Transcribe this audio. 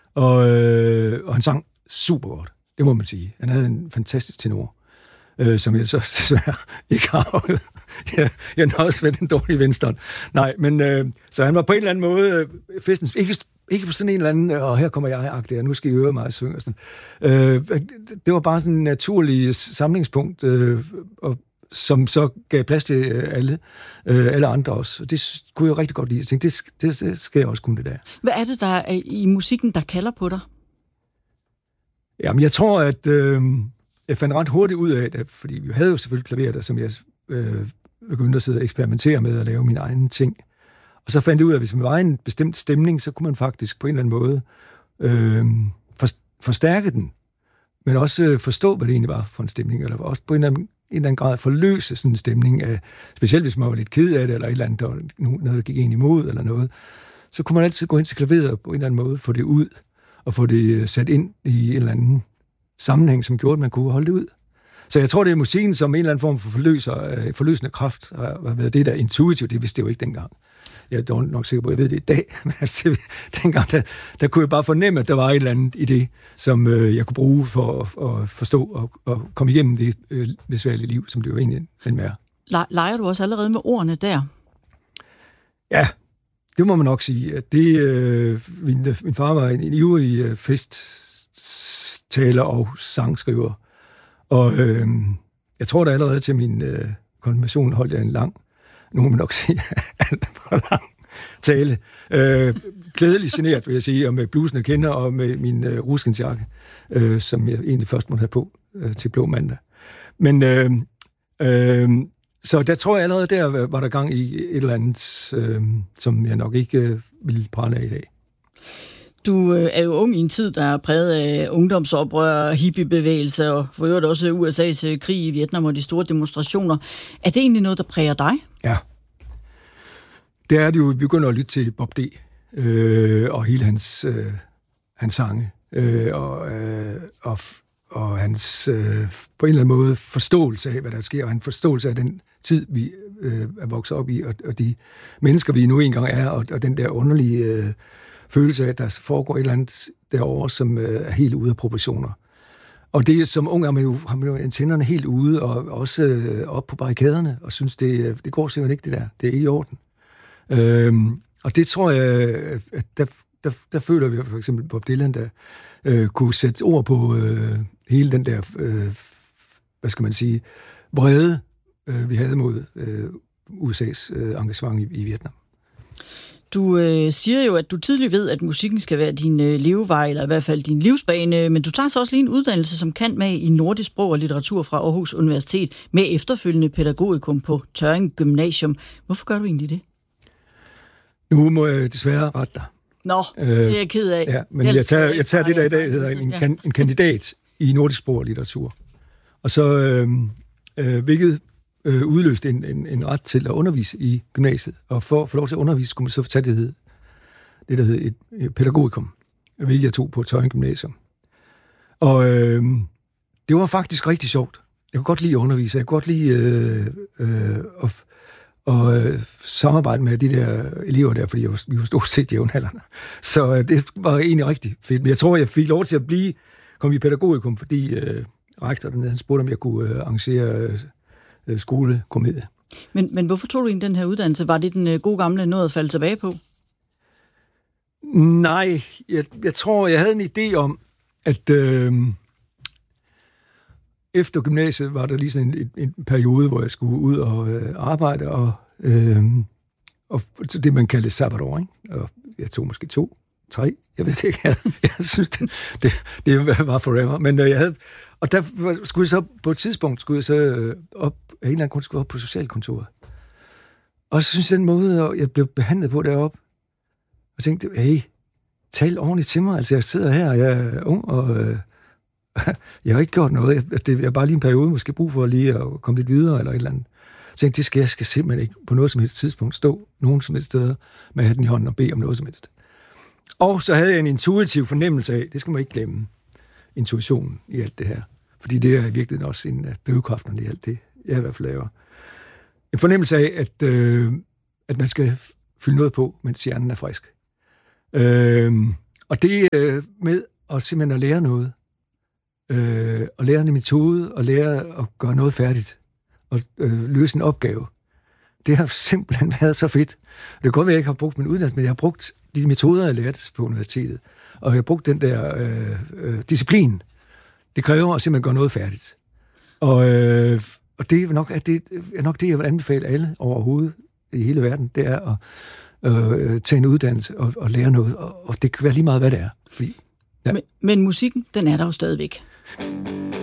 Og han sang super godt, det må man sige. Han havde en fantastisk tenor, som jeg så desværre ikke har. Jeg nåede med den dårlige venstre. Nej, men så han var på en eller anden måde festens, ikke på sådan en eller anden, og her kommer jeg-agtig, og nu skal I øve mig at synge. Og sådan. Det var bare sådan en naturlig samlingspunkt, og som så gav plads til alle andre også. Og det kunne jeg rigtig godt lide. Jeg tænkte, det skal jeg også kunne det der. Hvad er det, der er i musikken, der kalder på dig? Jamen, jeg tror, at jeg fandt ret hurtigt ud af det, fordi vi havde jo selvfølgelig klaver der, som jeg begyndte at sidde og eksperimentere med at lave mine egne ting. Og så fandt jeg ud af, at hvis man var i en bestemt stemning, så kunne man faktisk på en eller anden måde forstærke den, men også forstå, hvad det egentlig var for en stemning, eller også på en eller anden grad forløse sådan en stemning, specielt hvis man var lidt ked af det, eller et eller andet, noget, der gik en imod, eller noget, så kunne man altid gå ind til klaveret og på en eller anden måde få det ud, og få det sat ind i en eller anden sammenhæng, som gjorde, at man kunne holde det ud. Så jeg tror, det er musikken som en eller anden form for forløsende kraft, har været det der intuitivt, det vidste jeg jo ikke dengang. Jeg er dog nok sikker på, at jeg ved det i dag, men altså, dengang, der kunne jeg bare fornemme, at der var et eller andet i det, som jeg kunne bruge for at forstå og komme igennem det besværlige liv, som det jo egentlig er. Leger du også allerede med ordene der? Ja, det må man nok sige. At min far var en ivrig festtaler og sangskriver, og jeg tror, der allerede til min konfirmation holdt jeg en lang, nogen vil nok sige, alt for lang tale. Klædeligt generet, vil jeg sige, og med blusen og kender, og med min ruskensjakke, som jeg egentlig først måtte have på til blå mandag. Men så der tror jeg allerede, der var der gang i et eller andet, som jeg nok ikke ville prale af i dag. Du er jo ung i en tid, der er præget af ungdomsoprør, hippiebevægelser, og for øvrigt også USA's krig i Vietnam og de store demonstrationer. Er det egentlig noget, der præger dig? Ja. Det er det jo. Vi begynder at lytte til Bob D. Og hele hans sange. Og hans på en eller anden måde forståelse af, hvad der sker, og en forståelse af den tid, vi er vokset op i, og de mennesker, vi nu engang er, og den der underlige følelse af, at der foregår et eller andet derovre, som er helt ude af proportioner. Og det som ung har man jo antennerne helt ude, og også op på barrikaderne, og synes, det går simpelthen ikke det der. Det er ikke i orden. Og det tror jeg, at der føler vi for eksempel Bob Dylan, der kunne sætte ord på hele den der, hvad skal man sige, vrede, vi havde mod USA's engagement i Vietnam. Du siger jo, at du tidligt ved, at musikken skal være din levevej, eller i hvert fald din livsbane, men du tager så også lige en uddannelse som cand. Mag i nordisk sprog og litteratur fra Aarhus Universitet, med efterfølgende pædagogikum på Tørring Gymnasium. Hvorfor gør du egentlig det? Nu må jeg desværre rette dig. Nå, det er jeg ked af. Ja, men jeg tager det, der i dag hedder en kandidat i nordisk sprog og litteratur. Og så, hvilket udløste en ret til at undervise i gymnasiet. Og for at få lov til at undervise, skulle man så tage det der hed et pædagogikum, hvilket jeg tog på Tørring Gymnasium. Og det var faktisk rigtig sjovt. Jeg kunne godt lide at undervise. Jeg kunne godt lide og samarbejde med de der elever der, fordi vi var stort set jævnaldrende. Så det var egentlig rigtig fedt. Men jeg tror, jeg fik lov til at komme i pædagogikum, fordi rektor dernede, han spurgte, om jeg kunne arrangere skolekomedie. Men hvorfor tog du ind den her uddannelse? Var det den gode gamle noget at falde tilbage på? Nej, jeg tror, jeg havde en idé om, at efter gymnasiet var der lige sådan en periode, hvor jeg skulle ud og arbejde, og det, man kaldte sabbatår, ikke? Og jeg tog måske 2, 3, jeg ved ikke, jeg synes, det var forever, men jeg havde, og der skulle jeg så, på et tidspunkt, op, af en eller anden grund, skulle jeg op på socialkontoret. Og så synes jeg, den måde, jeg blev behandlet på deroppe, og tænkte, hey, tal ordentligt til mig, altså jeg sidder her, jeg er ung, og jeg har ikke gjort noget. Jeg har bare lige en periode måske brug for lige at komme lidt videre eller et eller andet. Så jeg tænkte, jeg skal simpelthen ikke på noget som helst tidspunkt stå nogen som helst steder med hatten i hånden og bede om noget som helst. Og så havde jeg en intuitiv fornemmelse af, det skal man ikke glemme, intuitionen i alt det her. Fordi det er i virkeligheden også en af drivkrafterne i alt det, jeg i hvert fald laver. En fornemmelse af, at man skal fylde noget på, mens hjernen er frisk. Og det med at simpelthen at lære noget, og lære en metode, og lære at gøre noget færdigt, og løse en opgave, det har simpelthen været så fedt. Det kan godt være, at jeg ikke har brugt min uddannelse, men jeg har brugt de metoder, jeg lærte på universitetet, og jeg har brugt den der disciplin. Det kræver at simpelthen gøre noget færdigt. Og det er nok det, jeg vil anbefale alle overhovedet i hele verden, det er at tage en uddannelse og lære noget, og det kan være lige meget, hvad det er. Fordi, men musikken, den er der jo stadigvæk.